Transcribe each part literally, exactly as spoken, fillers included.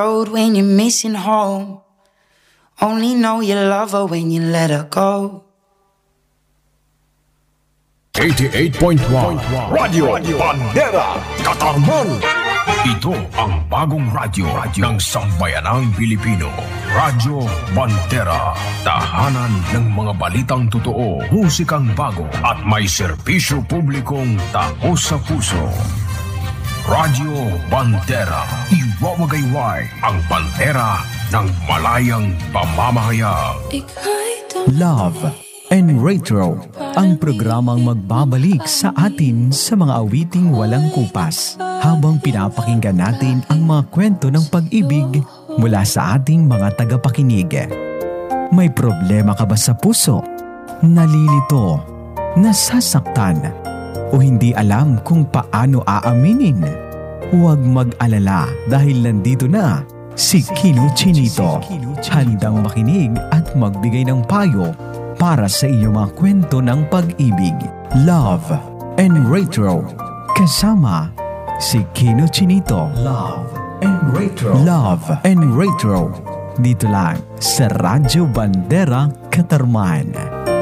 Road when you're missing home. Only know you love her when you let her go. eighty-eight point one Radio Bandera Katarman. Ito ang bagong radyo ng sambayanang Pilipino. Radyo Bandera. Tahanan ng mga balitang totoo, musikang bago at may serbisyo publikong taos sa puso. Radyo Bandera. Iwawagayway ang bandera ng malayang pamamahayag. Love and Retro, ang programang magbabalik sa atin sa mga awiting walang kupas habang pinapakinggan natin ang mga kwento ng pag-ibig mula sa ating mga tagapakinig. May problema ka ba sa puso? Nalilito? Nasasaktan? O hindi alam kung paano aaminin? Huwag mag-alala dahil nandito na si Kino Chinito, handang makinig at magbigay ng payo para sa iyong mga kwento ng pag-ibig, love, and retro. Kasama si Kino Chinito. Love and Retro. Love and Retro. Dito lang sa Radyo Bandera Katarman.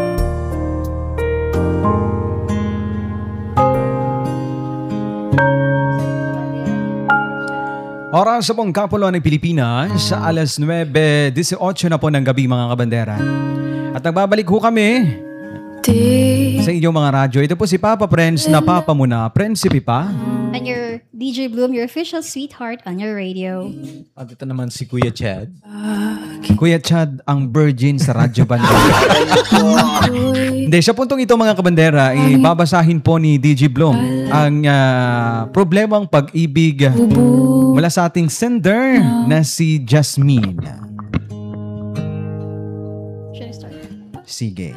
Oras sa pong kapuluan ng Pilipinas sa alas nuwebe dieciocho na po ng gabi mga kabandera. At nagbabalik ho kami sa inyong mga radyo. Ito po si Papa Prince na Papa mo na, Prinsipe pa. And your D J Bloom, your official sweetheart on your radio. At ito naman si Kuya Chad. Kuya Chad, ang virgin sa Radyo Bandera. Hindi, sa puntong ito mga kabandera, ibabasahin po ni D J Bloom ang uh, problemang pag-ibig mula sa ating sender na si Jasmine. Should I start? Sige.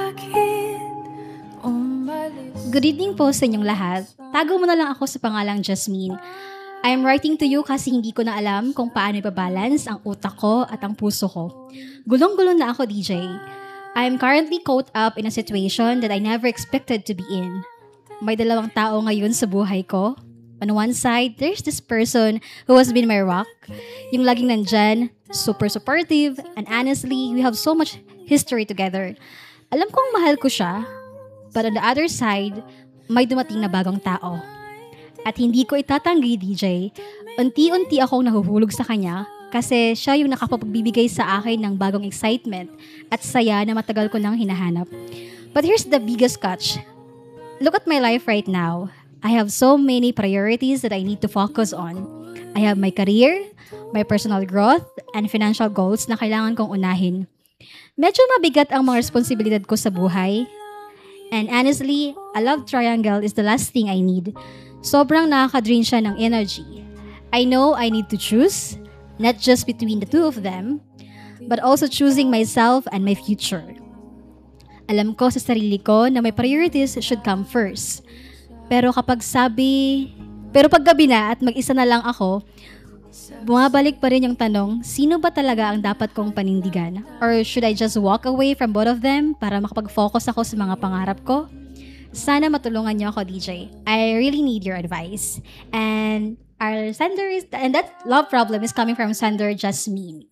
Good evening po sa inyong lahat. Tago mo na lang ako sa pangalang Jasmine. I am writing to you kasi hindi ko na alam kung paano ibabalance ang utak ko at ang puso ko. Gulong-gulong na ako, D J. I am currently caught up in a situation that I never expected to be in. May dalawang tao ngayon sa buhay ko. On one side, there's this person who has been my rock. Yung laging nandyan, super supportive, and honestly, we have so much history together. Alam kong mahal ko siya, but on the other side, may dumating na bagong tao. At hindi ko itatanggi, D J, unti-unti akong nahuhulog sa kanya kasi siya yung nakapagbibigay sa akin ng bagong excitement at saya na matagal ko nang hinahanap. But here's the biggest catch. Look at my life right now. I have so many priorities that I need to focus on. I have my career, my personal growth, and financial goals na kailangan kong unahin. Medyo mabigat ang mga responsibilidad ko sa buhay. And honestly, a love triangle is the last thing I need. Sobrang nakaka-drain siya ng energy. I know I need to choose, not just between the two of them, but also choosing myself and my future. Alam ko sa sarili ko na my priorities should come first. Pero kapag sabi, pero pag gabi na at mag-isa na lang ako, bumabalik pa rin yung tanong, sino ba talaga ang dapat kong panindigan? Or should I just walk away from both of them para makapag-focus ako sa mga pangarap ko? Sana matulungan niyo ako, D J. I really need your advice. And our sender is, and that love problem is coming from sender Jasmine.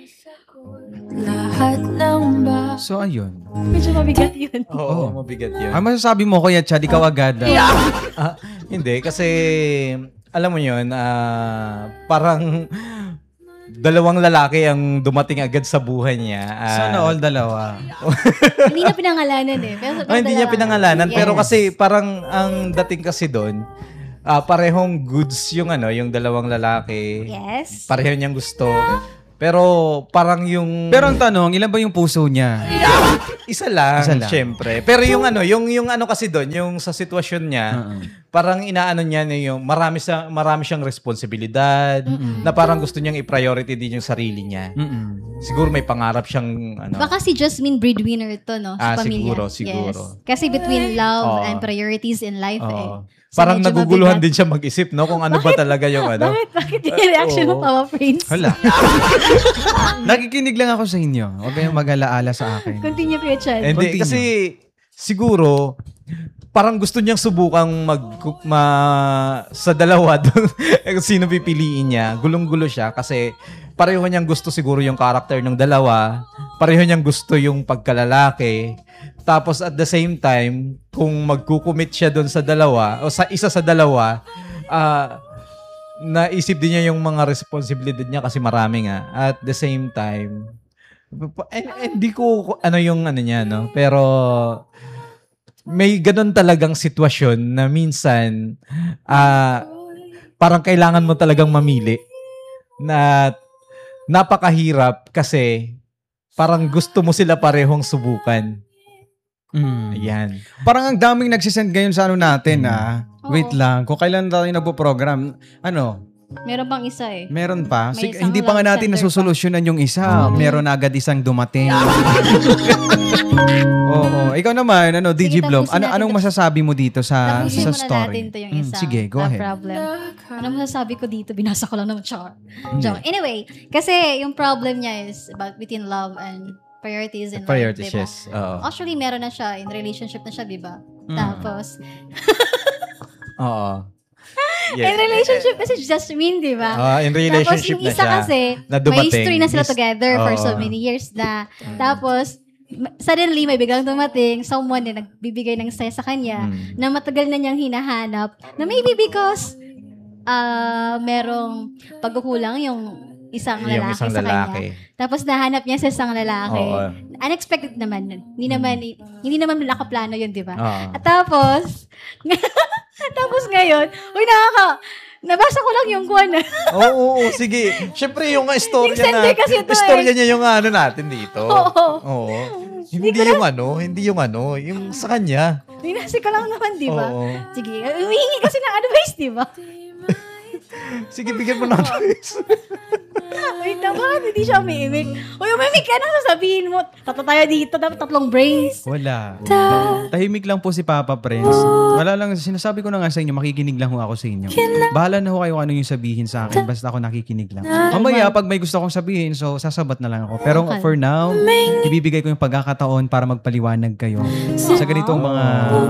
So, ayun. Medyo mabigat yun. Oo, oh, mabigat yun. Ang masasabi mo, Kuya Chad, ikaw agad. Yeah. Ah, hindi, kasi alam mo yun, uh, parang dalawang lalaki ang dumating agad sa buhay niya. Uh, Sana all dalawa. Hindi na pinangalanan eh. Pero, pero oh, hindi niya pinangalanan, yes. pero kasi parang ang dating kasi doon, uh, parehong goods yung ano, yung dalawang lalaki. Yes. Pareho niyang gusto. Pero parang yung... Pero ang tanong, ilan ba yung puso niya? Isa lang, Isa lang. syempre. Pero yung ano, yung yung ano kasi doon, yung sa sitwasyon niya, uh-uh. parang inaano niya na yung marami sa marami siyang responsibilidad, uh-uh. na parang gusto niyang i-priority din yung sarili niya. Uh-uh. Siguro may pangarap siyang ano. Baka si Jasmine breadwinner to, no? Sa Ah, pamilya. siguro, siguro. Yes. Kasi between love Oh. and priorities in life, Oh. eh. So Parang medyo naguguluhan mabigat. din siya mag-isip, no? Kung ano ba talaga yung ano. Bakit? Bakit yung reaction mo, Oo. Papa Prince? Hala. Nakikinig lang ako sa inyo. Huwag kayong mag-alaala sa akin. Continue, Kuya Chad. Hindi, Continue. kasi siguro, parang gusto niyang subukang mag ma, sa dalawa doon sino pipiliin niya. Gulong-gulo siya kasi pareho niyang gusto siguro yung character ng dalawa. Pareho niyang gusto yung pagkalalaki. Tapos at the same time, kung magkukumit siya doon sa dalawa o sa isa sa dalawa, uh, naisip din niya yung mga responsibilidad niya kasi marami nga. At the same time, hindi ko ano yung ano niya, no? Pero may ganun talagang sitwasyon na minsan uh, parang kailangan mo talagang mamili na napakahirap kasi parang gusto mo sila parehong subukan. Mm. Ayan. Parang ang daming nagsisend ngayon sa ano natin, Mm. ah. Wait Oo. lang. Kung kailan tayo nagpo-program, ano, Meron pang isa eh. meron pa. May Sig- isang hindi pa nga love natin center nasusolusyonan yung isa. Meron agad isang dumating. Oo. Ikaw naman, ano, D J Sige, Blom, tapusin ano, natin anong to. masasabi mo dito sa Tapusin sa muna story? natin to yung Mm, isa. sige, go na ahead. problem. Ano masasabi ko dito? Binasa ko lang naman. Char. Joke. Anyway, kasi yung problem niya is about between love and priorities in Priorities, life, diba? yes. Oo. Actually, meron na siya. In relationship na siya, diba? Mm. Tapos, Oo. in relationship kasi Jasmine, diba? Ah, in relationship Tapos yung na isa siya. kasi, na may dumating. history na sila Is- together for so Oo. many years na. Tapos, ma- suddenly, may biglang dumating someone na nagbibigay ng saya sa kanya Mm. na matagal na niyang hinahanap na maybe because uh, merong pagkukulang yung isang lalaki Yung isang sa lalaki. kanya. Tapos nahanap niya sa isang lalaki. Oo. Unexpected naman. yun. Hindi naman, hindi naman nakaplano yun, di ba? Oo. At tapos, tapos ngayon, uy, nakaka, nabasa ko lang yung kuwan. Oo, oo, oo, sige. Siyempre yung nga istorya Yung sender na, kasi ito istorya eh. niya yung ano natin dito. Oo. Oo. Hindi yung ano, hindi yung ano, yung sa kanya. Ninasi ko lang naman, di ba? Oo. Sige, humihingi kasi ng advice, di ba? Sige, bigyan mo na advice. Wait na, bakit hindi siya umiimik? Uy, umimik ka na, sasabihin mo. Tata tayo dito, dapat tatlong brains. Wala. Tahimik lang po si Papa Prince. Wala lang, sinasabi ko na nga sa inyo, makikinig lang ho ako sa inyo. Bahala na ho kayo kung ano yung sabihin sa akin, basta ako nakikinig lang. Mamaya, pag may gusto akong sabihin, so sasabat na lang ako. Pero Okay. for now, ibibigay ko yung pagkakataon para magpaliwanag kayo sa ganitong mga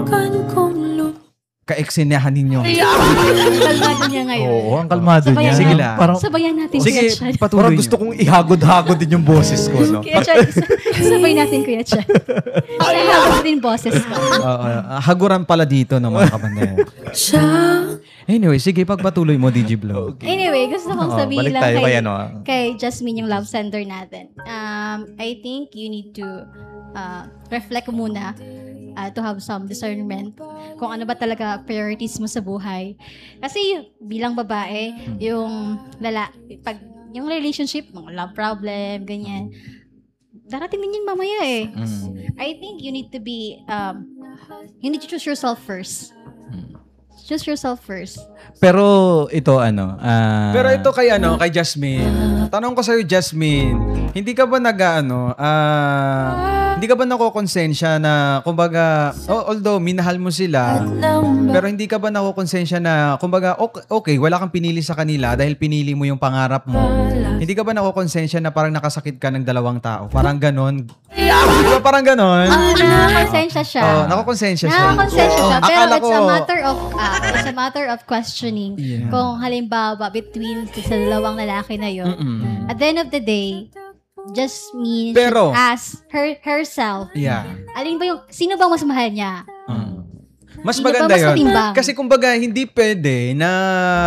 kaeksinahan ninyo. Kalmado niya ngayon. Oo, ang kalmado Sabayan niya. natin. Sige lang. Parang, Sabayan natin, Sige, Kuya Chad. patuloy parang nyo. gusto kong ihagod-hagod din yung boses ko, no? Kuya Chad, sabay natin, Kuya Chad. Sa din boses ko. Oo, ah, haguran pala dito ng mga kabandera. Anyway, sige, pagpatuloy mo, D J Blow. Anyway, gusto kong Oo, sabihin balik lang tayo kay, kay ano, ah. kay Jasmine yung love sender natin. Um, I think you need to uh, reflect muna uh, to have some discernment kung ano ba talaga priorities mo sa buhay. Kasi bilang babae, yung lala, pag yung relationship, mga love problem, ganyan, darating din yun mamaya eh. Mm. I think you need to be, um, you need to choose yourself first. Choose yourself first. Pero ito ano, ah, Pero ito kay ano, kay Jasmine. Tanong ko sa iyo, Jasmine, hindi ka ba nag-ano, ah, hindi ka ba nakokonsensya na kumbaga, oh, although minahal mo sila, pero hindi ka ba nakokonsensya na kumbaga okay, okay, wala kang pinili sa kanila dahil pinili mo yung pangarap mo. Hindi ka ba nakokonsensya na parang nakasakit ka ng dalawang tao? Parang ganon. Di ba parang ganon? Ah, nakakonsensya siya. Oh, nakokonsensya siya. Nakakonsensya siya. Oo. Pero Akala it's a ko- matter of ah, it's a matter of questioning. Yeah. Kung halimbawa between sa dalawang lalaki na yun. Mm-mm. At the end of the day, just means Pero- should ask her herself. Yeah. Alin ba yung sino bang mas mahal niya? Mm. Mas Sino ba maganda mas yun. matimbang? Kasi kumbaga, hindi pwede na...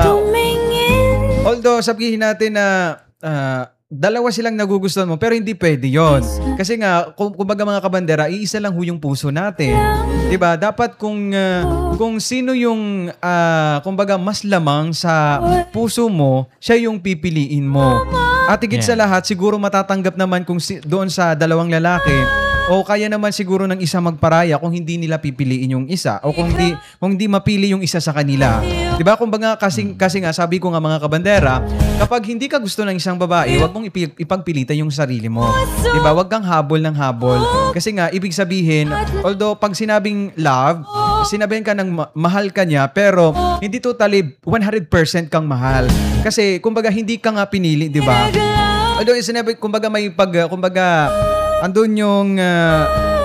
Although, sabihin natin na ah, dalawa silang nagugustuhan mo, pero hindi pwede yon. Kasi nga, kung, kumbaga mga kabandera, iisa lang ho yung puso natin. Diba? Dapat kung, ah, kung sino yung, ah, kumbaga, mas lamang sa puso mo, siya yung pipiliin mo. At higit sa lahat, siguro matatanggap naman kung si, doon sa dalawang lalaki, o kaya naman siguro ng isa magparaya kung hindi nila pipiliin yung isa o kung hindi kung hindi mapili yung isa sa kanila. 'Di ba? Kumbaga kasi kasi nga sabi ko nga mga kabandera, kapag hindi ka gusto ng isang babae, wag mong ipi- ipagpilitan yung sarili mo. 'Di ba? Wag kang habol ng habol. Kasi nga ibig sabihin, although pag sinabing love, sinabihan ka ng ma- mahal ka niya, pero hindi totally one hundred percent kang mahal. Kasi kumbaga hindi ka nga pinili, 'di ba? Although sinabi kumbaga may pag kumbaga andun yung uh,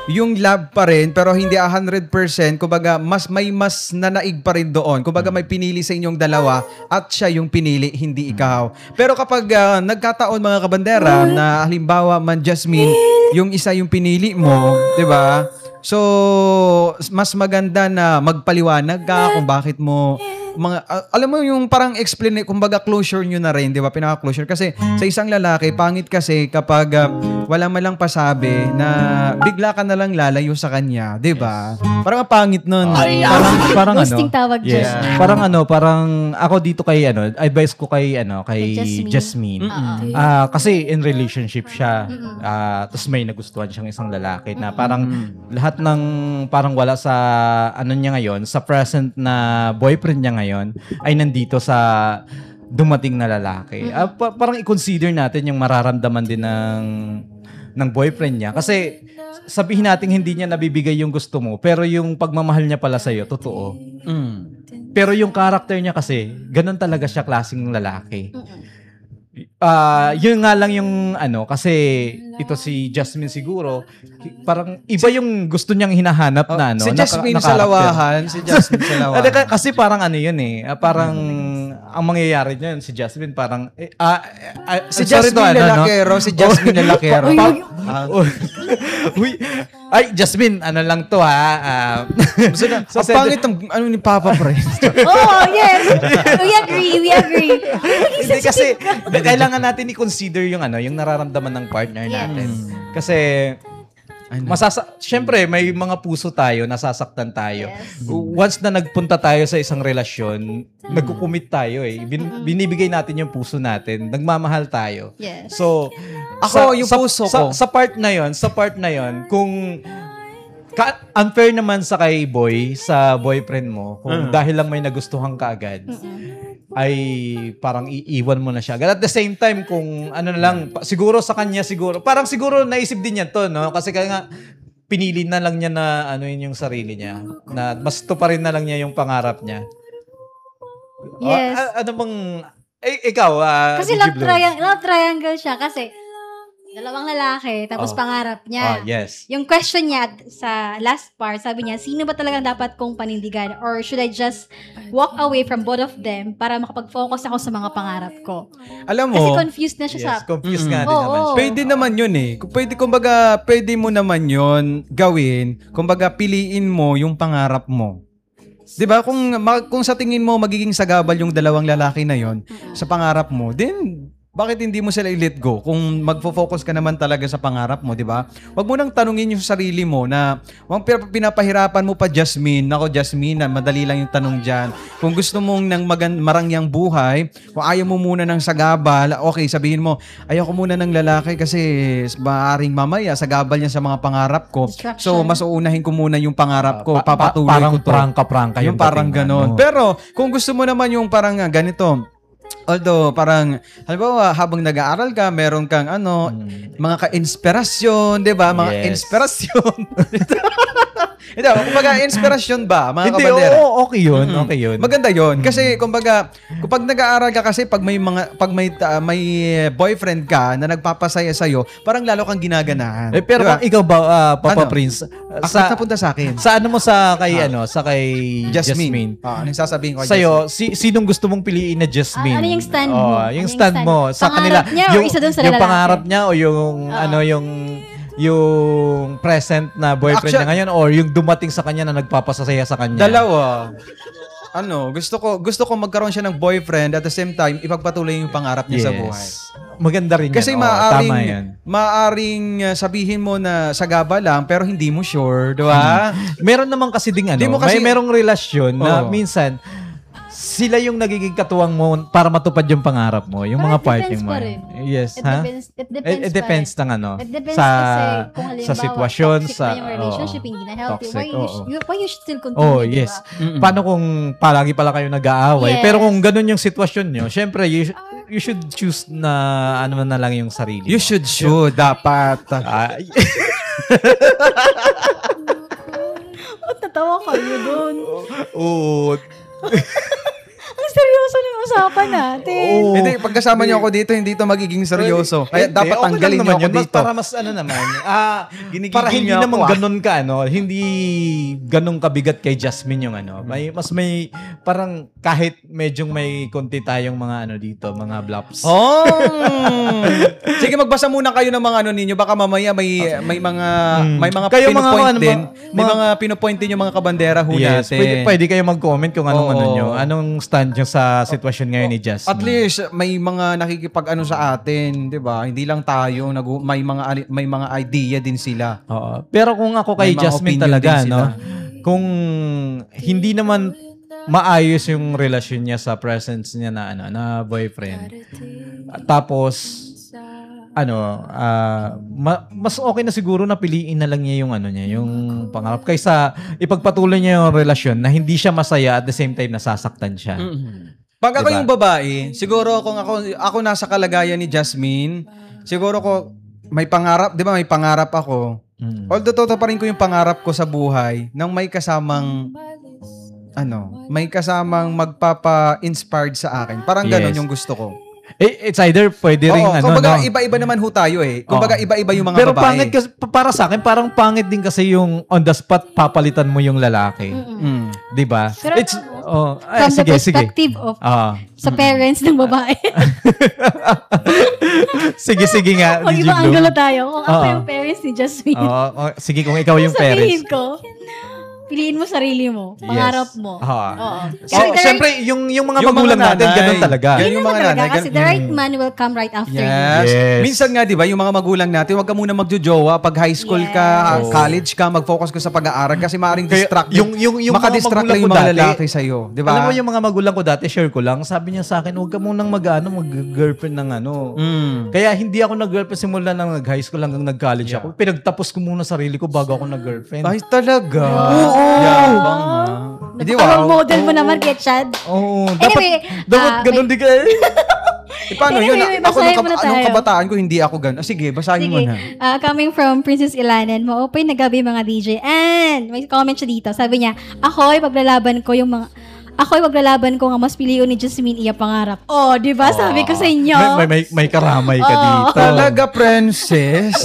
yung love pa rin, pero hindi one hundred percent. Kumbaga, mas, may mas nanaig pa rin doon. Kumbaga, may pinili sa inyong dalawa at siya yung pinili, hindi ikaw. Pero kapag uh, nagkataon mga kabandera na halimbawa man Jasmine, yung isa yung pinili mo, di ba? So, mas maganda na magpaliwanag ka kung bakit mo mga uh, alam mo yung parang explain, kumbaga closure nyo na rin, di ba? Pinaka-closure. Kasi sa isang lalaki, pangit kasi kapag uh, wala man lang pasabi na bigla ka na lang lalayo sa kanya, di ba? Parang pangit nun. Ay, parang, parang ano. Ghosting tawag dyan. Yeah. Parang ano, parang ako dito kay ano, advice ko kay ano, kay Kay Jasmine. Jasmine. Ah, kasi in relationship siya. Ah, tapos may nagustuhan siyang isang lalaki na parang lahat ng parang wala sa ano niya ngayon, sa present na boyfriend niya ngayon ay nandito sa dumating na lalaki. Ah, pa- parang i-consider natin yung mararamdaman din ng ng boyfriend niya kasi sabihin natin hindi niya nabibigay yung gusto mo pero yung pagmamahal niya pala sa'yo totoo. Mm. Pero yung character niya kasi ganun talaga siya klaseng lalaki. Ah, yun nga lang yung ano kasi ito si Jasmine siguro parang iba yung gusto niyang hinahanap na ano. Si na- Jasmine na sa character. lawahan, si Jasmine sa Hindi, lawahan. ka- kasi parang ano yun eh. ah, Parang ang mangyayari niyan si Jasmine parang eh, ah, ah, Si sorry to, Jasmine ano, no? Lalakero, si Jasmine Lalakero. Uy, Pa- uy, Ah, Uy, ay Jasmine, ano lang to ha. Ah, so, na, so, ang pangit ang ano ni Papa Prince. Oh, yes. We agree, we agree. Hindi kasi kailangan natin i-consider yung ano, yung nararamdaman ng partner natin. Kasi masasa syempre may mga puso tayo, nasasaktan tayo. Once na nagpunta tayo sa isang relasyon, nagko-commit tayo eh. Bin- binibigay natin yung puso natin, nagmamahal tayo. Yes. So, Ako, sa- yung sa, puso sa, ko. sa part na 'yon, sa part na 'yon, kung ka- unfair naman sa kay boy, sa boyfriend mo, kung dahil lang may nagustuhan ka agad, ay parang iiwan mo na siya. At the same time, kung ano na lang, pa- siguro sa kanya, siguro, parang siguro naisip din niya to, no? Kasi kaya nga, pinili na lang niya na ano yun yung sarili niya. Na mas to pa rin na lang niya yung pangarap niya. Yes. Ah, ah, ano bang, eh, ikaw, ah, Kasi Gigi love, Bloom. triang- love triangle siya kasi dalawang lalaki, tapos Oh. pangarap Ah, niya. yes. Yung question niya sa last part, sabi niya, sino ba talagang dapat kong panindigan? Or should I just walk away from both of them para makapag-focus ako sa mga pangarap ko? Alam Kasi mo, confused na siya sa... Yes, confused nga din Oo, naman oo. siya. pwede naman yun eh. Kung Pwede, kumbaga, pwede mo naman yun gawin. Kumbaga, piliin mo yung pangarap mo. 'Di ba? Kung ma- kung sa tingin mo magiging sagabal yung dalawang lalaki na yon sa pangarap mo, then bakit hindi mo sila i-let go? Kung magfo-focus ka naman talaga sa pangarap mo, di ba? Huwag mo nang tanungin yung sarili mo na huwag pi- pinapahirapan mo pa, Jasmine. Nako, Jasmine, na madali lang yung tanong dyan. Kung gusto mong ng magan- marangyang buhay, kung ayaw mo muna ng sagabal, okay, sabihin mo, ayaw ko muna ng lalaki kasi maaaring mamaya sagabal niya sa mga pangarap ko. So, Distraction. mas uunahin ko muna yung pangarap ko. Pa- pa- Papatuloy parang ko to. prangka-prangka Yung yung parang dating, ganon. ano. Pero, kung gusto mo naman yung parang ah, ganito, although parang halimbawa habang nag-aaral ka, meron kang ano, mga ka-inspirasyon, 'di ba? Mga Yes. inspirasyon. Ito, kumbaga inspirasyon ba, mga Hindi, kabandera? oo, okay yun, okay yun. Maganda 'yon kasi kumbaga kapag nag-aaral ka kasi pag may mga pag may ta- may boyfriend ka na nagpapasaya sa iyo, parang lalo kang ginaganahan. Eh, pero Di ba? kung ikaw ba, ah, Papa Ano? Prince, Ah, sa, napunta sa akin. sa ano mo sa kay, ano, sa kay Jasmine. Jasmine. Ah, anong sasabihin ko kay Sa'yo, si, sinong gusto mong piliin na Jasmine? Ah, ano yung stand mo? Oh, Ano yung yung stand stand? mo. Sa kanila. Pangarap niya or isa dun sa yung lalaki? pangarap niya o yung, ano, yung, yung present na boyfriend Actually- niya ngayon or yung dumating sa kanya na nagpapasasaya sa kanya? Dalawa. Ano, gusto ko gusto ko magkaroon siya ng boyfriend at the same time ipagpatuloy yung pangarap niya Yes. sa buhay. Maganda rin Kasi yan. Oo, maaring tama yan. maaring uh, sabihin mo na sagaba lang pero hindi mo sure, 'di ba? Meron naman kasi ding ano, Di mo kasi- may merong relasyon na Oo. minsan sila yung nagiging katuwang mo para matupad yung pangarap mo, yung Pero mga it partner depends mo. pa rin. Yes, It ha? depends, it depends, It, it pa depends rin. ng ano. It depends sa kasi kung halimbawa, sa sitwasyon, toxic sa na yung relationship, oo. hindi na healthy. Toxic, Why, you, oo. sh- you, why you should still continue, Oh, di yes. ba? Paano kung palagi pala kayo nag-aaway? Yes. Pero kung ganun yung sitwasyon nyo, syempre, you, sh- you should choose na ano na lang yung sarili You mo. should should dapat. Ah, Ba't natawa kayo doon? Oo. Ang seryoso ng usapan natin. Oo. Hindi, pagkasama niyo ako dito, hindi ito magiging seryoso. Kaya Hindi, dapat okay lang tanggalin naman niyo ako yun. Mas dito. para mas ano naman. Ah, Ginigigil para hindi niyo naman ako, ah. ganun ka, ano, hindi ganun kabigat kay Jasmine yung ano. May, mas may, parang kahit medyong may konti tayong mga ano dito, mga bluffs. Oh! Sige, magbasa muna kayo ng mga ano ninyo. Baka mamaya may may mga may mga Kayo mga pinopoint ano, din. mga- May mga pinopoint din yung mga kabandera ho Yes, natin. pwede, pwede kayo mag-comment kung anong Oo. ano nyo. Anong stand nyo sa sitwasyon ngayon ni Jasmine. At least may mga nakikipag-ano sa atin, 'di ba? Hindi lang tayo, nag- may mga ali- may mga idea din sila. Oo. Pero kung ako kay May mga Jasmine opinion talaga, din sila. no? Kung hindi naman maayos yung relasyon niya sa presence niya na ano, na boyfriend. Tapos ano, ah, ma- mas okay na siguro na piliin na lang niya yung ano niya, yung pangarap kaysa ipagpatuloy niya yung relasyon na hindi siya masaya at the same time nasasaktan siya. Pag ako Diba? yung babae, siguro kung ako ako nasa kalagayan ni Jasmine, siguro ko may pangarap, 'di ba? May pangarap ako. Mm. Although totoo pa rin ko yung pangarap ko sa buhay nang may kasamang ano, may kasamang magpapa-inspired sa akin. Parang Yes. ganon yung gusto ko. Eh, it's either pwede ring Oo, ano, kumbaga no? iba-iba naman ho tayo eh. Kumbaga Oo. iba-iba yung mga Pero babae. pangit kasi, pa- para sa akin, parang pangit din kasi yung on the spot papalitan mo yung lalaki. Mm. 'Di ba? Pero It's oh, ay, From sige, the sige. perspective of Ah. sa parents ng babae. sige, sige nga. Pag D J iba Blue. angulo tayo, kung ako Oo. yung parents ni Jasmine, Oo, oh, sige kung ikaw yung sabihin parents. ko, piliin mo sarili mo, pangarap Yes. mo. Oo. Oo. So, Kasi the right- syempre, yung, yung mga Yung magulang mga natin, nanay. ganun talaga. Yan Yun yung naman mga talaga, nanay, kasi gan- the right man will come right after you. Yes. Yes. Minsan nga, di ba, yung mga magulang natin, huwag ka muna magjojowa. Pag high school ka, Yes. college ka, mag-focus ka sa pag-aaral kasi maaaring Kaya, distract. yung- yung- yung mga makadistract magulang lang yung ko mga dati, lalaki sa'yo. Di ba? Alam mo yung mga magulang ko dati, share ko lang, sabi niya sa akin, huwag ka munang mag-ano, mag-girlfriend ng ano. Mm. Kaya hindi ako nag-girlfriend simula nang nag-high school hanggang nag-college ako. Pinagtapos ko muna sarili ko bago ako nag-girlfriend. Ay, talaga? Oo. Yabang ha. Hindi, Napaka-role wow. model mo naman kay Chad. Oo. dapat, Anyway, dapat ah, ganun din ka. Eh, paano Anyway, yun? may Ako, basahin nung, muna kab- nung tayo. kabataan ko, hindi ako gano'n. Ah, sige, basahin mo Sige. na. Ah, coming from Princess Ilanen, ma-open na gabi mga D J. And may comment siya dito. Sabi niya, ako'y paglalaban ko yung mga ako'y paglalaban ko nga mas piliyon ni Jasmine iya pangarap. Oh, di ba? Sabi ko sa inyo. May, may, may, may karamay ka Oo. dito. Talaga, princess?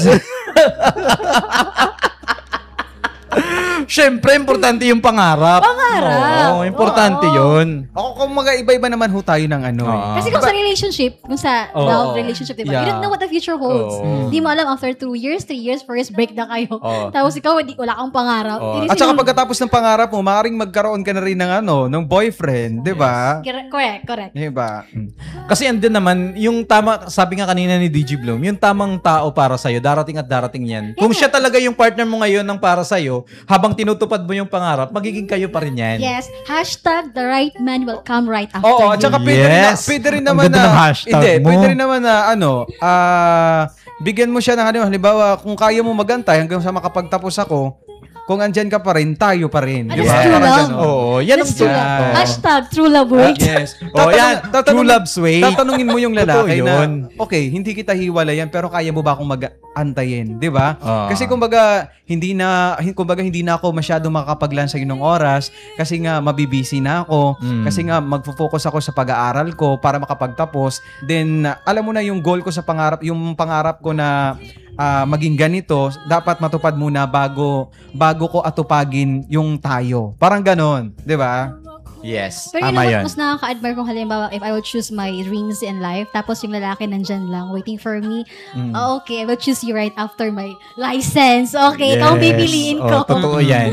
Siyempre, importante yung pangarap. Pangarap. Oo, importante yun. Ako, kung mga iba-iba naman ho tayo ng ano eh. Oo. Kasi kung sa relationship, kung sa Oo. love relationship, diba? Yeah. You don't know what the future holds. Oo. Di mo alam, after two years, three years, four years, break na kayo. Oo. Tapos ikaw, hindi, wala kang pangarap. Oo. Hindi At saka sinul- pagkatapos ng pangarap mo, maaaring magkaroon ka na rin ng ano, ng boyfriend, di ba? Correct, correct. Di ba? Kasi andun naman, yung tama, sabi nga kanina ni D J Bloom, yung tamang tao para sa'yo, darating at darating yan. Kung siya talaga yung partner mo ngayon ng para sa'yo, habang tinutupad mo yung pangarap, magiging kayo pa rin yan. Yes. Hashtag the right man will come right after Oo, you. at saka pwede, rin, na, Yes. pwede rin Ang naman ganda na, ng hashtag hindi, mo. pwede rin naman na, ano, ah, bigyan mo siya ng, ano, halimbawa, kung kaya mo magantay hanggang sa makapagtapos ako, kung andyan ka pa rin, tayo pa rin. Di Ano, ba? true Parang love? ganun. Oo, yan ang That's true love. Yeah. Hashtag true love waits. Yes. Oh, yan. True love's way. Tatanungin mo yung lalaki Totoo na, yun. okay, hindi kita hiwalayan, pero kaya mo ba akong mag-antayin? Di ba? Ah. Kasi kumbaga, hindi na, hin- kumbaga, hindi na ako masyadong makakapaglan sa ng oras kasi nga mabibisi na ako, Mm. kasi nga magfo-focus ako sa pag-aaral ko para makapagtapos. Then, uh, alam mo na yung goal ko sa pangarap, yung pangarap ko na ah, maging ganito, dapat matupad muna bago bago ko atupagin yung tayo. Parang ganon, di ba? Yes, Pero yun tama naman, yan. mas nakaka-admire kung halimbawa, if I would choose my dreams in life, tapos yung lalaki nandyan lang, waiting for me, Mm. oh, okay, I will choose you right after my license. Okay, ikaw ang pipiliin ko. Oh, totoo yan.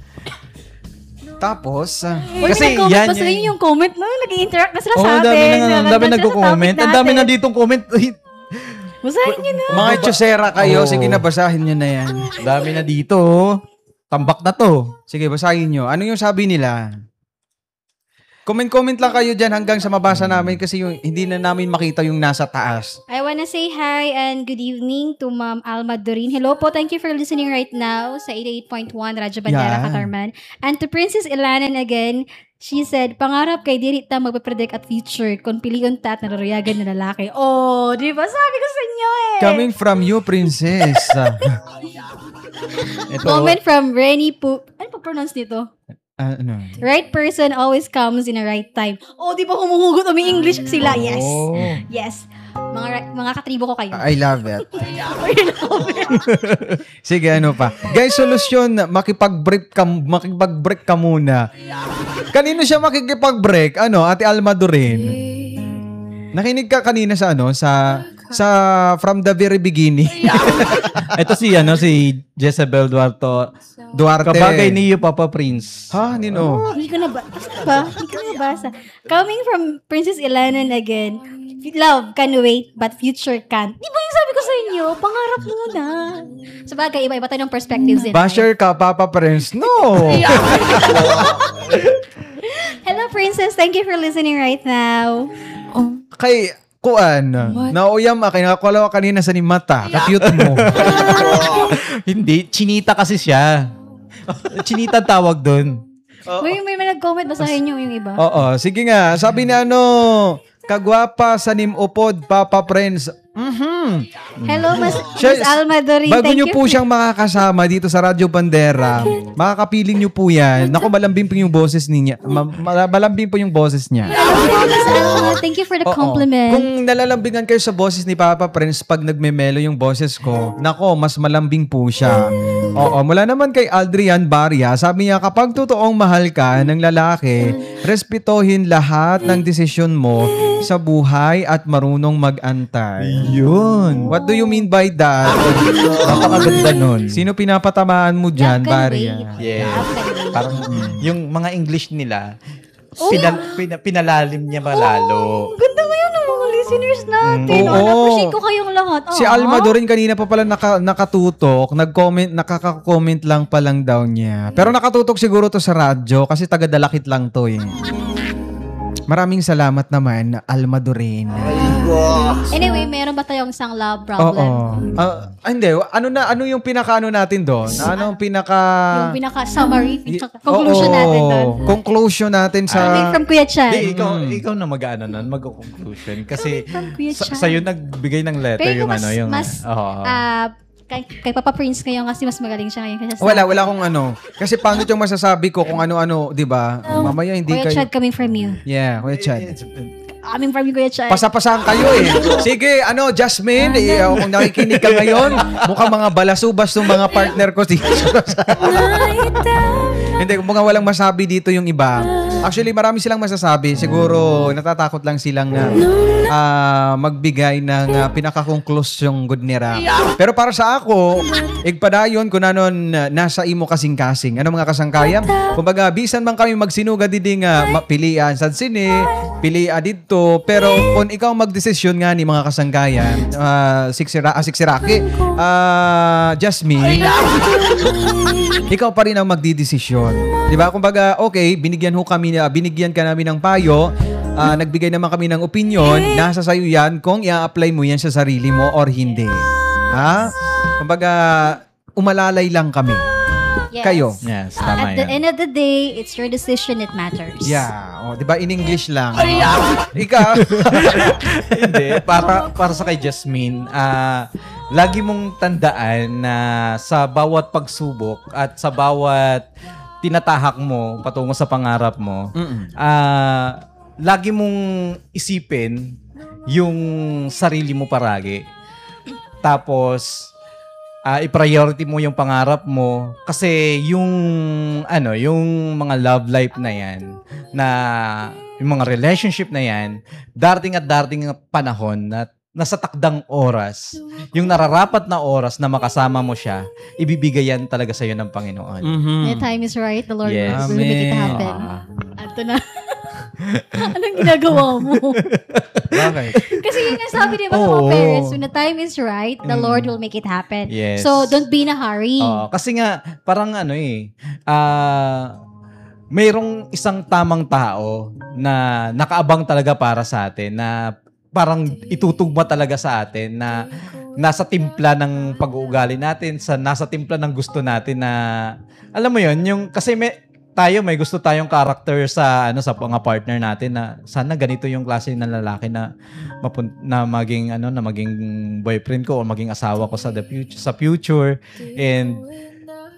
Tapos, ah, Uy, Kasi may nag-comment yan pa sila yung- yung comment, no? Nag-i-interact na sila Oh, sa ang atin. dami na, ang Nandyan dami sila sa nagko-comment. topic Ang dami natin. na ditong comment. Ay, Basahin nyo na. mga itsosera kayo, Oo. sige na, basahin nyo na yan. dami na dito. oh. Tambak na to. Sige, basahin nyo. Ano yung sabi nila? Comment-comment lang kayo dyan hanggang sa mabasa namin kasi yung, hindi na namin makita yung nasa taas. I wanna say hi and good evening to Ma'am Alma Dorin. Hello po, thank you for listening right now sa eighty-eight point one Radyo Bandera, Yan. Katarman. And to Princess Ilanan again, she said, pangarap kay diri ta magpapredict at future kung piliyon ta at naruruyagan na lalaki. Oh, di ba? Sabi ko sa inyo eh. Coming from you, princess. Ito. Comment from Renny Poop. Ano pa pronounce nito? Ah, ano? Right person always comes in a right time. Oh, di ba humuhugot umi-English sila? Yes. Oh. Yes. Mga ra- mga katribo ko kayo. I love it. Sige, ano pa? Guys, solusyon, makipag-break ka, makipag-break ka muna. Kanino siya makikipag-break? Ano, Ate Alma Durin? Nakinig ka kanina sa ano, sa sa From the Very Beginning. Ito si, ano, si Jezebel Duarto. Duarte. Kabagay ni you, Papa Prince. Ha, Nino? Hindi ko na ba? Basta ba? Hindi ko na basa. Coming from Princess Ilanan again. Love can wait, but future can't. Di ba yung sabi ko sa inyo? Pangarap muna. Sa bagay, iba-iba tayo ng perspectives in life. Basher ka, Papa Prince. No! Hello, Princess. Thank you for listening right now. Kay, kuan, nauyam ka, nakakulawa kanina sa ni mata. Ka-cute mo. Hindi, chinita kasi siya. Chinita tawag doon. Uy, may may nag-comment. Basahin nyo yung iba. Oo, sige nga. Sabi ni ano, kagwapa sa nimupod, Papa Prince. Mhm. Hello, Mas, Siya- Mas Alma Dorin. Bago Thank nyo you po for- siyang makakasama dito sa Radyo Bandera, makakapiling nyo po yan. Naku, malambing po yung boses niya. Ma- ma- malambing po yung boses niya. Hello, Mas Alma. Thank you for the Oo. compliment. Kung nalalambingan kayo sa boses ni Papa Prince pag nagmemelo yung boses ko, nako, mas malambing po siya. Oo, mula naman kay Aldrian Baria, sabi niya, kapag totoong mahal ka ng lalaki, respetuhin lahat ng desisyon mo sa buhay at marunong mag-antay. Yun. What do you mean by that? Napakaganda nun. Sino pinapatamaan mo dyan, Love can Baria? wait. Yes. Love can wait. Parang yung mga English nila, Oh. pinal- pina- pinalalim niya malalo. Ganda ngayon ng mga listeners natin. Mm. Oh, Oo. na-appreciate ko kayong lahat. Si Ah. Alma Dorin kanina pa pala naka, nakatutok, nag-comment, nakaka-comment lang pa lang daw niya. Pero nakatutok siguro to sa radyo kasi taga-Dalakit lang to eh. Maraming salamat naman, Alma Dorin. Anyway, meron ba tayong isang love Oo. problem? Ah, ah, hindi, ano na ano yung pinaka-ano natin doon? Ano yung pinaka Yung pinaka-summary, Y- conclusion Oo. natin doon. Conclusion natin sa Coming from Kuya Chan. Di, ikaw, ikaw na mag-ano nun, mag-conclusion. Kasi Coming from Kuya sa, Chan. sa'yo nagbigay ng letter Pero yung mas, ano, yung... mas, Oo. ah, kay, kay Papa Prince ngayon kasi mas magaling siya ngayon. Kasi sa- wala wala akong ano. Kasi paano yung masasabi ko kung ano-ano, 'di ba? Mamaya hindi Kuya kayo. Chad coming from you. Yeah, Kuya Chad. Coming from you, Kuya Chad. Pasapasahan kayo eh. Sige, ano, Jasmine, eh, oh, kung nakikinig ka ngayon, mukhang mga balasubas ng mga partner ko dito. Hindi, kung mga walang masabi dito yung iba. Actually, marami silang masasabi. Siguro, natatakot lang silang uh, uh, magbigay ng uh, pinaka-conclusion good nira. Pero para sa ako, igpadayon kung nanon uh, nasa imo kasing-kasing. Ano mga kasangkayan? Kumbaga, bisan man kami magsinuga diding uh, pilian sa sine, pilian dito. Pero kung ikaw magdesisyon nga ni mga kasangkayan, uh, siksira, ah, siksiraki, uh, Jasmine, ikaw pa rin ang magdidesisyon. 'Di ba? Kumbaga, okay, binigyan ho kami na binigyan ka namin ng payo, ah, nagbigay naman kami ng opinion, nasa sayo 'yan kung i-apply mo 'yan sa sarili mo or hindi. Ha? Kumbaga, umalalay lang kami. Yes. Kayo. Yes, tama At the yan. end of the day, it's your decision that matters. Yeah. Oh, 'di ba in English lang. Ikaw. Hindi, para, para sa kay Jasmine, ah, lagi mong tandaan na sa bawat pagsubok at sa bawat tinatahak mo patungo sa pangarap mo, ah, lagi mong isipin yung sarili mo paragi. Tapos, ah, i-priority mo yung pangarap mo kasi yung ano, yung mga love life na yan, na yung mga relationship na yan, darating at darating ang panahon na nasa takdang oras, yung nararapat na oras na makasama mo siya, ibibigay yan talaga sa iyo ng Panginoon. Mhm. The time is right, the Lord Yes. will make it Amen. happen. Ah. Ato na. Anong ginagawa mo? Bakit? Kasi yun nga sabi diba sa mga Oo. parents, when the time is right, the Lord will make it happen. Yes. So, don't be in a hurry. Oo, kasi nga, parang ano eh, ah, mayroong isang tamang tao na nakaabang talaga para sa atin, na parang itutugma talaga sa atin, na nasa timpla ng pag-uugali natin, sa nasa timpla ng gusto natin na, alam mo yon yung, kasi may, tayo may gusto tayong character sa ano sa mga partner natin na sana ganito yung klase ng lalaki na mapun- na maging ano na maging boyfriend ko o maging asawa ko sa the future sa future. And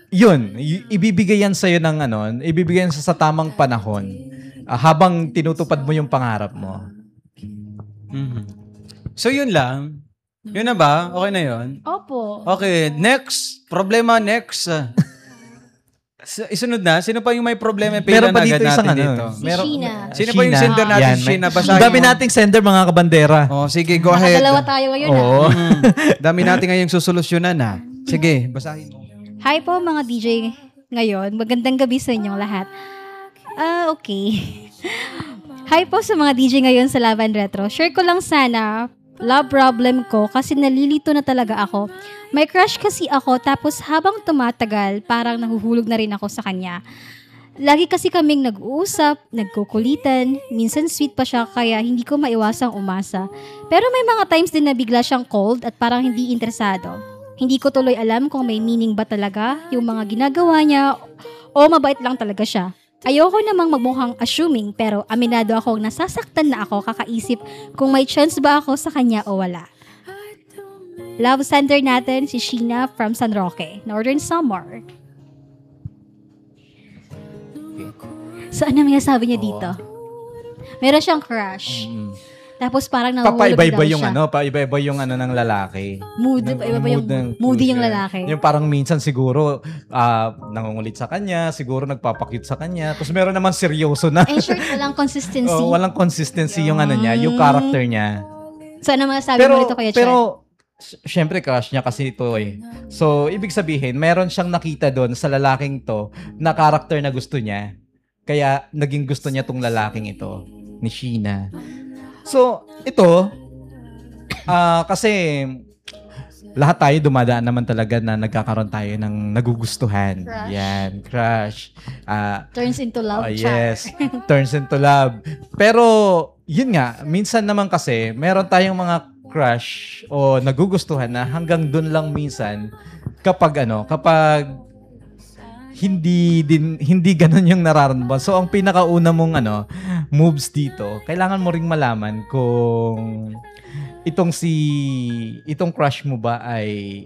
yun, y- ibibigay yan sa'yo ng ano, ibibigay yan sa, sa tamang panahon ah, habang tinutupad mo yung pangarap mo. Mhm. So yun lang. Yun na ba? Okay na yun? Opo. Okay, next. Problema next. Ah. S- isunod na. Sino pa yung may problema? Meron Pila pa na dito agad isang natin ano. dito. Si Meron- Sheena. Sino pa yung Sheena. sender natin? Yan, may- Sheena, Ang basahin dami mo. nating sender mga kabandera. Oh, sige, go ahead. Nakadalawa tayo ngayon ah. Oo. Mm, dami natin ngayong susolusyonan na. Sige, basahin mo. Hi po mga D J ngayon. Magandang gabi sa inyong lahat. Ah, okay. Hi po sa mga D J ngayon sa Laban Retro. Share ko lang sana love problem ko kasi nalilito na talaga ako. May crush kasi ako tapos habang tumatagal, parang nahuhulog na rin ako sa kanya. Lagi kasi kaming nag-uusap, nagkukulitan, minsan sweet pa siya kaya hindi ko maiwasang umasa. Pero may mga times din na bigla siyang cold at parang hindi interesado. Hindi ko tuloy alam kung may meaning ba talaga yung mga ginagawa niya o mabait lang talaga siya. Ayoko namang magmukhang assuming pero aminado akong nasasaktan na ako kakaisip kung may chance ba ako sa kanya o wala. Love sender natin si Sheena from San Roque, Northern Samar. So ano may sabi niya dito? Meron siyang crush. Mm. Tapos parang nahuhulog daw Papaiba-iba yung siya. ano, paiba-iba yung ano ng lalaki. Mood, Ng- iba ba yung ng moody yung puso. lalaki? Yung parang minsan siguro ah, nangungulit sa kanya, siguro nagpapakute sa kanya. Tapos meron naman seryoso na. In short, walang consistency. Oh, walang consistency yung ano niya, yung character niya. So ano masasabi Pero mo nito Kuya Chad? pero sy- syempre crush niya kasi ito eh. So ibig sabihin, meron siyang nakita doon sa lalaking to na character na gusto niya. Kaya naging gusto niya tong lalaking ito, ni Sheena. So, ito, ah kasi lahat tayo dumadaan naman talaga na nagkakaroon tayo ng nagugustuhan. Crush. Yan, crush. Ah, Turns into love. oh, Char. yes, turns into love. Pero, yun nga, minsan naman kasi, meron tayong mga crush o nagugustuhan na hanggang dun lang minsan kapag ano, kapag hindi din hindi ganun yung nararamdaman. So ang pinakauna mong ano moves dito, kailangan mo ring malaman kung itong si itong crush mo ba ay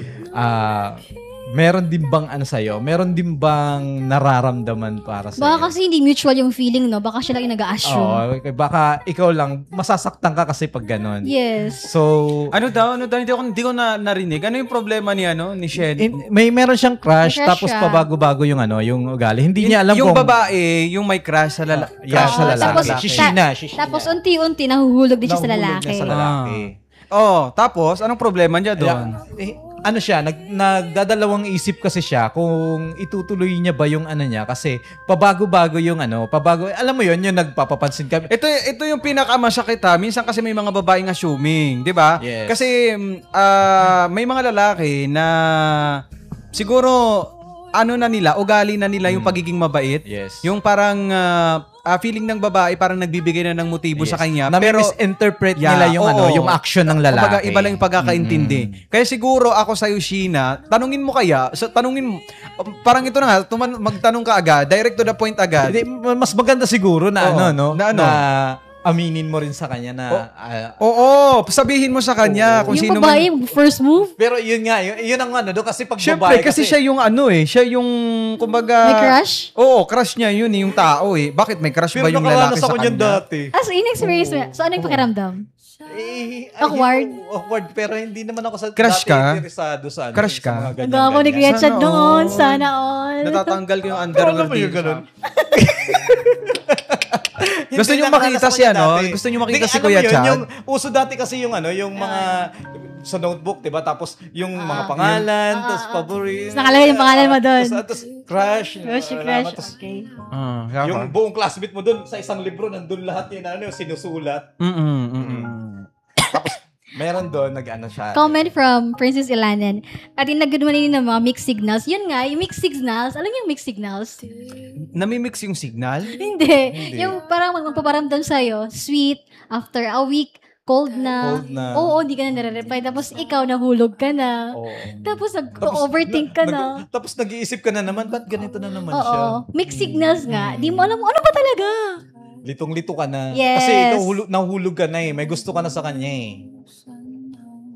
ah meron din bang ano sa'yo? Meron din bang nararamdaman para sa'yo? Baka kasi hindi mutual yung feeling, no? Baka siya lang yung nag-assume. Oo, baka ikaw lang masasaktan ka kasi pag ganun. Yes. So Ano daw? Ano daw? Hindi ko, hindi ko na narinig. Ano yung problema ni ano ni Shed? in- may meron siyang crush, May crush tapos siya. pabago-bago yung ano, yung ugali. Hindi niya alam yung kung babae, yung may crush sa lala- Yeah, crush sa Oo, lalaki. tapos, Si ta- Sheena, si Sheena. tapos unti-unti nahuhulog din siya sa Nahulog lalaki. niya sa lalaki. Oh, tapos anong problema niya doon? Eh, ano siya, nag, nagdadalawang isip kasi siya kung itutuloy niya ba yung ano niya kasi pabago-bago yung ano, pabago, alam mo yun, yung nagpapapansin kami. Ito ito yung pinakamasakit ha. Minsan kasi may mga babaeng assuming, 'di ba? Yes. Kasi mm, ah, may mga lalaki na siguro ano na nila, ugali na nila yung pagiging mabait. Yes. Yung parang ah, ah, feeling ng babae parang nagbibigay na ng motibo Yes. sa kanya. Na pero misinterpret Yeah, nila yung ano, oo. yung action ng lalaki. Kumbaga, iba lang yung pagkakaintindi. Kaya siguro ako sa'yo, Sheena, tanungin mo kaya, so, tanungin mo, parang ito na nga, tuman, magtanong ka agad, direct to the point agad. Hindi, mas maganda siguro na Oo. ano, no? Na ano? aminin mo rin sa kanya na ah, Oo, sabihin mo sa kanya kung Yung sino babae, man. first move, pero yun nga, yun, yun ang ano, do, kasi pag Siyempre, babae kasi, siya yung ano eh, siya yung, kumbaga... may crush? Oo, crush niya yun eh, yung tao eh. Bakit may crush ba yung lalaki sa kanya? dati. Ah, so in-experience mo. So ano yung pakiramdam? Eh, Awkward? ayun, awkward, pero hindi naman ako sa Crush dati ka? interesado sa ano, Crush sa ka? mga Ang gamo ni Kuya ganyan-ganyan. Chad Sana noon. all. Sana all. Natatanggal ko yung Pero underwear alam mo yung dito. ganun. Gusto Hindi niyo na makita nasa siya, kanya no? dati. Gusto niyo makita Hindi, si alam Kuya mo yun, Chad? Yung, uso dati kasi yung ano, yung mga sa notebook, 'di ba? Tapos yung mga Ah. pangalan, tapos paborito. Tapos nakalagay yung pangalan mo doon. Tapos, tapos crush. Crush, uh, crush. tapos Okay. Ah, yung buong classmate mo doon sa isang libro nandun lahat yun ano, sinusulat. Mm-mm, mm-mm. Meron doon nag-ano siya. Comment from Princess Ilanan. At yung naggumanin ng mga mixed signals. Yun nga, yung mixed signals. Alam niyo yung mixed signals? Namimix yung signal? Hindi. Yung parang mag- magpaparamdam sa'yo, sweet, after a week, cold na. Cold na. Oo, hindi ka na nare-reply. Tapos ikaw, nahulog ka na. Oo. Tapos nag-overthink ka na. Nag- tapos nag-iisip ka na naman, ba't ganito na naman Oo. siya? Mixed signals nga. Di mo alam, ano ba talaga? Litong-lito ka na. Yes. Kasi ikaw hulu- nahulog ka na eh. May gusto ka na sa kanya eh.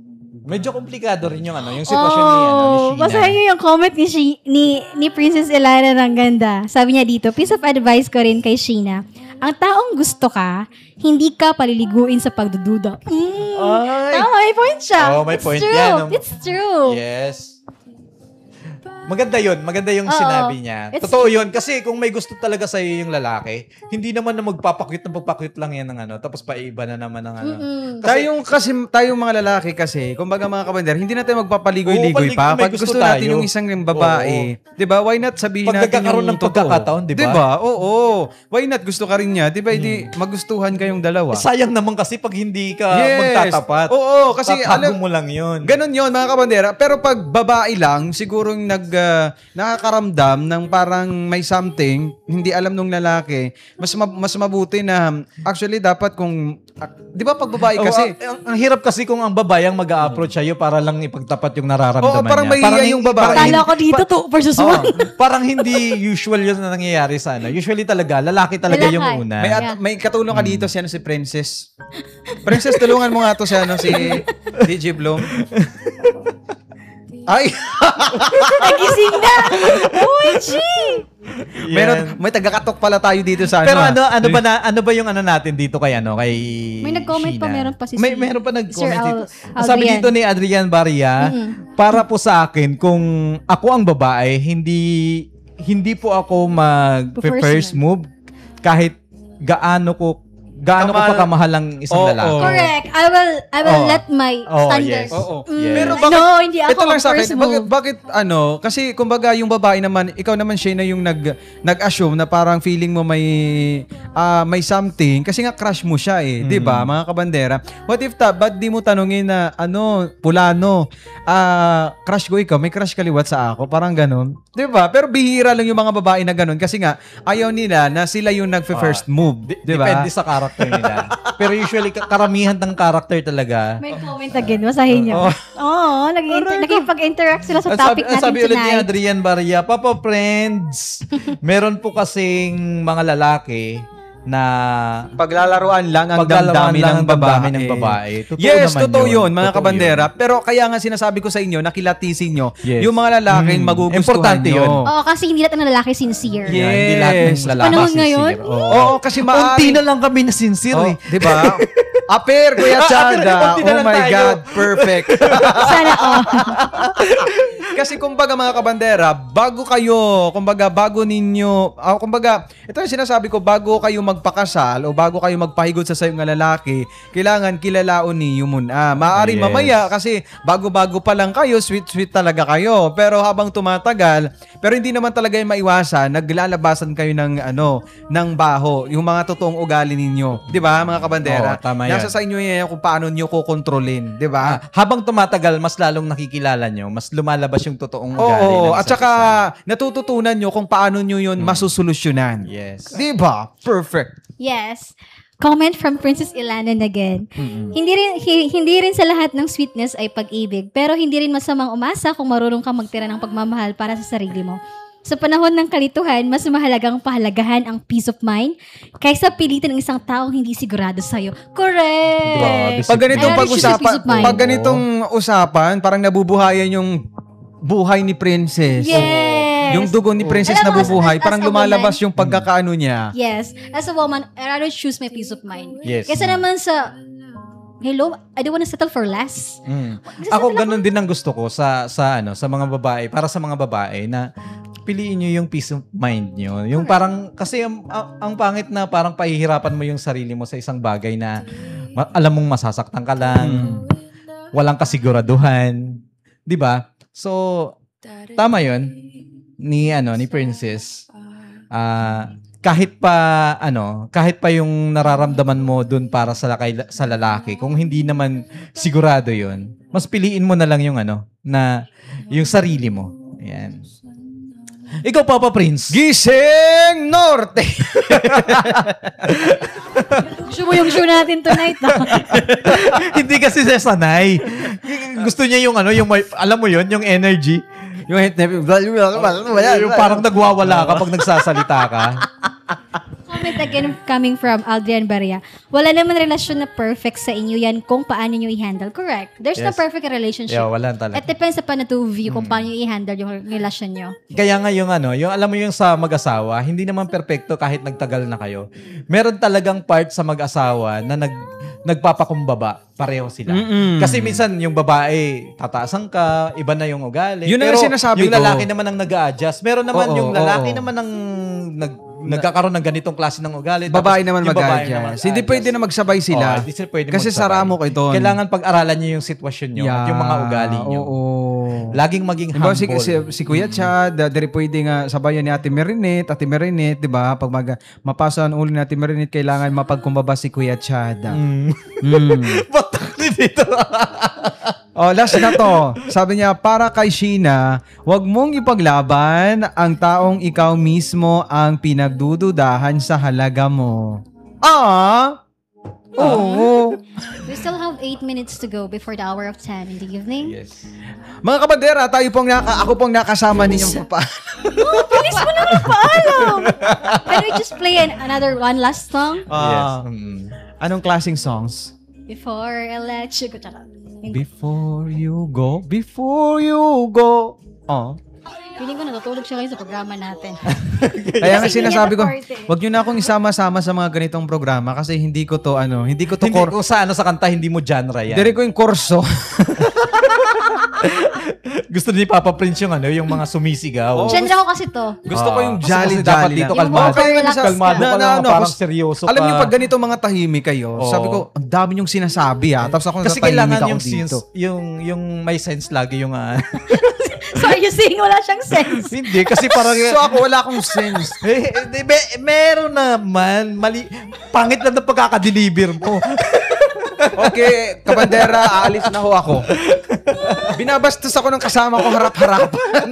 Medyo komplikado rin yung ano, yung sitwasyon ni, ano, ni Oh, Sheena. basahin niyo yung comment ni, Shi- ni, ni Princess Ilana ng ganda. Sabi niya dito, piece of advice ko rin kay Sheena. Ang taong gusto ka, hindi ka paliliguin sa pagdududa. Mm, Ay! tama, may point siya. Oh, may It's point true. yan. It's true. Yes. Maganda yun. Maganda yung Oo. sinabi niya. It's- Totoo yun. Kasi kung may gusto talaga sa'yo yung lalaki, hindi naman na magpapakyut na magpapakyut lang yan ng ano, tapos paiba na naman ng ano. Mm-mm. Tayong kasi tayong mga lalaki kasi, kumbaga mga kabander, hindi natin magpapaligoy-ligoy Oo, pa. may Pag gusto gusto natin tayo. yung isang babae, 'di ba? Why not sabihin Pag natin nagkakaroon yung ng pagkakataon, 'di ba? 'Di ba? Oo. Why not gusto ka rin niya? 'Di ba? Hindi magustuhan kayong dalawa. Eh, sayang naman kasi pag hindi ka Yes. magtatapat. Oo, kasi Tatago alam- mo lang yun. Ganon yon mga kabandera. Pero pag babae lang, siguro yung nag, ah, nakakaramdam ng parang may something, hindi alam nung lalaki, mas, ma- mas mabuti na, actually dapat kung, ah, di ba pag babae Oo, kasi, ang, ang hirap kasi kung ang babae ang mag-a-approach sa'yo para lang ipagtapat yung nararamdaman Oo, parang niya. mahihiya yung hin- babae. parang Akala ko dito, two versus Oo, one. parang hindi usual yun na nangyayari sa ano. Usually talaga, lalaki talaga Lalaki. yung una. may, at- Yeah. may katulong ka dito si, ano, si Princess. Princess, tulungan mo nga to si, ano, si D J Bloom. Ay! Nagising na! O M G! Meron, may taga-katok pala tayo dito sa, Pero ano, ano, ah. ano ba na, ano ba yung ano natin dito kay ano, kay May nag-comment pa, Sheena? meron pa si May si- meron pa Sir nag-comment Al- dito. Adrian. Sabi dito ni Adrian Baria, para po sa akin kung ako ang babae, hindi hindi po ako mag-first First move kahit gaano ko gaano ko Kamahal- pa kamahal ang isang Oo. lalaki. Correct. I will I will Oh. let my Oh, standards. yes. Oo. Mm, Yes. Pero bakit, no, hindi ako ito lang sa akin, first bakit, move. bakit ano, kasi kumbaga yung babae naman, ikaw naman siya na yung nag, nag-assume na parang feeling mo may, ah, may something, kasi nga crush mo siya eh, di ba mga kabandera? What if ta, ba't di mo tanungin na, ano, Pulano, ah, crush ko ikaw, may crush kaliwat sa ako, parang ganun. Di ba? Pero bihira lang yung mga babae na ganun, kasi nga, ayaw nila na sila yung nag-first move, Di- di ba? Depende sa character nila. Pero usually, ka- karamihan ng character talaga. May comment again. Basahin niyo. Oo, oh, naging-interact sila sa Ang topic sabi, ang natin sabi ulit ni tonight. Adrian Baria, Papa Friends, meron po kasing mga lalaki na Paglalaruan lang ang Paglalaruan damdamin lang ng ang babae. damdamin ng babae. Totoo yes, naman totoo yun. yun, mga Totoo kabandera. yun. Pero kaya nga sinasabi ko sa inyo, nakilatisin nyo, Yes. yung mga lalaking Mm. magugustuhan Importante nyo. yun. Oo, kasi hindi lahat ng lalaki sincere. Yeah. Yan, hindi lahat ng Yes. lalaki Panahon sincere. ngayon? Oo. Oo, kasi Unti maaari. na lang kami na sincere Oh, eh. di ba? Aper, Kuya Ah, Chanda. aper, unti na Oh lang my tayo. God, perfect. Sana, oh. Kasi kumbaga mga kabandera, bago kayo, kumbaga bago ninyo, ah, kumbaga, ito yung sinasabi ko, bago kayo magpakasal o bago kayo magpahigot sa sayo ng lalaki, kailangan kilalaon niyo muna. Maaari Yes. mamaya kasi bago-bago pa lang kayo, sweet-sweet talaga kayo. Pero habang tumatagal, pero hindi naman talaga yung maiwasan, naglalabasan kayo ng ano, ng baho, yung mga totoong ugali ninyo. 'Di ba, mga kabandera? Oo, tama Nasa yan. sa inyo yan kung paano niyo kokontrolin, 'di ba? Ah, habang tumatagal, mas lalong nakikilala nyo, mas lumalabas yung totoong ugali. Oo, ng at isa't saka isa. natututunan nyo kung paano nyo yun masusolusyonan. Yes. Di ba? Perfect. Yes. Comment from Princess Ilanan again. Hindi rin hi- hindi rin sa lahat ng sweetness ay pag-ibig, pero hindi rin masamang umasa kung marunong kang magtira ng pagmamahal para sa sarili mo. Sa panahon ng kalituhan, mas mahalagang pahalagahan ang peace of mind kaysa pilitin ang isang taong hindi sigurado sa'yo. Correct! Grabe. Pag ganitong I really choose pag-usapan, peace of mind. pag ganitong usapan, parang nabubuhayan yung buhay ni Princess. Yes! Yung dugo ni Princess Alam mo, nabubuhay, as- as parang a lumalabas woman- yung pagkakaano niya. Yes. As a woman, I rather choose my peace of mind. Yes. Kaysa naman sa, hello, I don't wanna settle for less. Mm. Ako ganun din ang gusto ko sa sa ano, sa mga babae, para sa mga babae na piliin niyo yung peace of mind niyo. Yung parang kasi ang, ang, ang pangit na parang pahihirapan mo yung sarili mo sa isang bagay na ma- alam mong masasaktan ka lang. Walang kasiguraduhan, 'di ba? So tama 'yon ni ano ni Princess. Ah, kahit pa ano, kahit pa yung nararamdaman mo dun para sa lakay, sa lalaki, kung hindi naman sigurado 'yon, mas piliin mo na lang yung ano na yung sarili mo. Ayan. Ikaw, Papa Prince. Gising Norte! Gusto mo yung show natin tonight, ah. Hindi kasi siya sanay. Gusto niya yung ano, yung may, alam mo 'yon, yung energy. yung Yung parang nagwawala ka pag nagsasalita ka. comment again coming from Aldrian Baria. Wala naman relasyon na perfect sa inyo yan kung paano nyo i-handle. Correct. There's Yes. no perfect relationship. Yeah, wala talaga. It depends sa point of view kung paano nyo i-handle yung relasyon nyo. Kaya nga yung ano, yung alam mo yung sa mag-asawa, hindi naman perpekto kahit nagtagal na kayo. Meron talagang part sa mag-asawa na nag nagpapakumbaba. Pareho sila. Mm-mm. Kasi minsan yung babae, tataasan ka, iba na yung ugali. Yun na Pero yung sinasabi yung ko. lalaki naman ang nag-a-adjust. Meron naman Oo, yung lalaki oo. naman ang nag nagkakaroon ng ganitong klase ng ugali. Babae Tapos naman yung babae mag-adjust. naman Hindi pwede na magsabay sila. Oo, hindi sila pwede Kasi magsabay. sara mo ko ito. Kailangan pag-aralan nyo yung sitwasyon nyo at yung mga ugali nyo. Oo. Laging maging Diba, humble. si, si, si Kuya Chad, uh, dari pwede nga sabayan ni Ate Merinit, Ate Merinit, di ba? Pag mag, mapasa ang ulo ni Ate Merinit, kailangan mapagkumbaba si Kuya Chad. Mm. Mm. Batak din dito. Oh, last na to. Sabi niya, para kay Sheena, wag mong ipaglaban ang taong ikaw mismo ang pinagdududahan sa halaga mo. Ah! Oo. We still have eight minutes to go before the hour of ten in the evening. Yes. Mga kabandera, tayo pong naka, ako pong nakasama ninyong papa. Bilis mo naman paalam! Can we just play an, another one last song? Yes. Ah, Mm. anong klaseng songs? Before I let you go. Tsaka, Before you go, before you go. Oh. feeling ko natutulog siya kayo sa programa natin. Kaya nga Kasi sinasabi ko, hindi niya wag niyo na akong isama-sama sa mga ganitong programa kasi hindi ko to ano, hindi ko to Hindi kor- ko sa ano sa kanta, hindi mo genre yan. Dire ko yung kurso. Gusto ni Papa Prince yung ano, yung mga sumisigaw. Oh, Genre ko kasi to. Gusto ko yung Kasi jolly kasi dapat jolly dito lang. kalmado. Yung over relax Kalmado ka. ka Na- lang, ano, parang kus- seryoso Alam ka. niyo pag ganito mga tahimik kayo, Oo. sabi ko, ang dami niyong sinasabi ah. Tapos ako Kasi natahimik kailangan ako yung dito. sense, yung, yung may sense lagi yung... ah, So are you saying wala siyang sense? hindi, kasi parang... So ako wala akong sense. eh, eh, me- meron naman. Mali, pangit lang na pagkakadeliver mo. Okay, kabandera, aalis na ho ako. Binabastos ako ng kasama ko harap-harapan.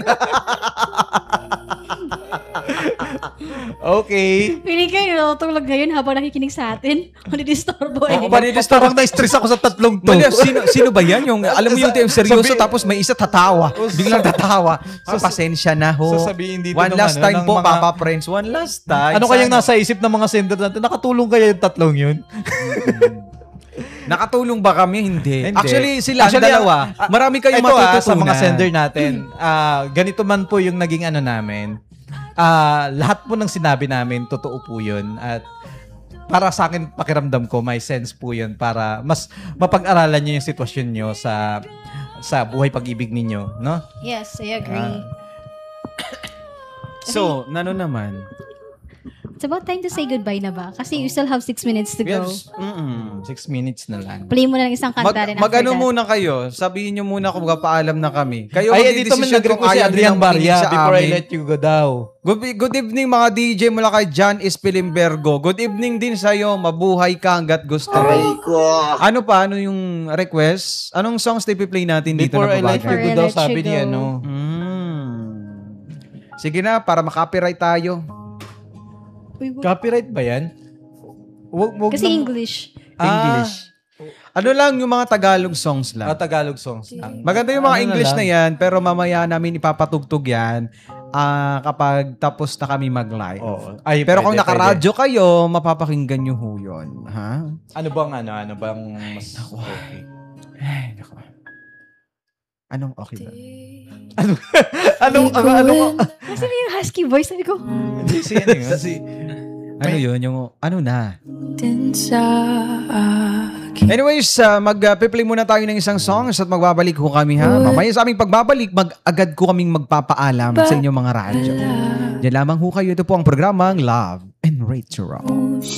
Okay. Feeling kayo natutulog ngayon habang nakikinig sa atin. Manidisturbo eh. Oh, parang na-stress ako sa tatlong to. Mali, sino, sino ba yan? Yung, alam mo yung Sa- seryoso sabi- tapos may isa tatawa. Biglang tatawa. So, pasensya na ho. sasabihin dito One ng last ano, time ng po, mga- Papa Prince. One last time. Ano kayang Sana. nasa isip ng mga sender natin? Nakatulong kaya yung tatlong yun? Nakatulong ba kami? Hindi. Hindi. Actually, sila ang Actually, dalawa. ah, marami kayong ito, ah, matututunan. sa mga sender natin, ah, ganito man po yung naging ano namin. Ah, lahat po ng sinabi namin, totoo po yun. At para sa akin, pakiramdam ko, may sense po yun para mas mapag-aralan nyo yung sitwasyon nyo sa sa buhay pag-ibig ninyo, no? Yes, I agree. So, nano naman? It's about time to say goodbye na ba? Kasi you still have six minutes to We go. have- Mm-mm. Six minutes na lang. Play mo na lang isang kanta Mag, rin mag after ano that. muna kayo? Sabihin nyo muna kung paalam na kami. Kayo Ay, dito man magdidesisyon nag-request kung si ayaw Adrian nilang makinig Barria sa before I amin. let you go daw. Good, good evening mga D J mula kay John Espilimbergo. Good evening din sa'yo. Mabuhay ka hanggat gusto mo. Ano pa? Ano yung request? Anong songs na ipi-play natin dito Before I na let you babagay? go Before I daw, let you sabi ni go. ano. Mm. Sige na, para makapiright tayo. Uy, wag- Copyright ba yan? Wag, wag Kasi nang- English. Ah, English. Ano lang yung mga Tagalog songs ah, lang. Tagalog songs lang. Maganda yung mga Ano na English lang? na yan, pero mamaya namin ipapatugtog yan ah, kapag tapos na kami mag-live. Oo. Ay, Pero pwede, kung nakaradyo kayo, mapapakinggan nyo ho yun. Ha? pwede. Ano bang ano? Ano bang mas okay? Ay, naku. Anong okay ba? Ano? Anong, ano, ano, Kasi may yung husky voice. Sabi ko, Hindi si, ano yun, si, Ano yun? Yung, ano na? Anyways, uh, mag-play muna tayo ng isang songs at magbabalik ho kami ha. Mamaya sa aming pagbabalik, mag-agad ko kaming magpapaalam sa inyong mga radyo. Diyan lamang ho kayo. Ito po ang programang Love and Rachel.